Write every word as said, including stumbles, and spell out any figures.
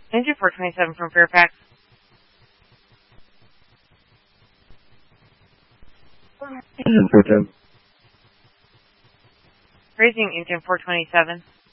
Engine four twenty-seven from Fairfax. Engine four ten. Raising engine four twenty-seven.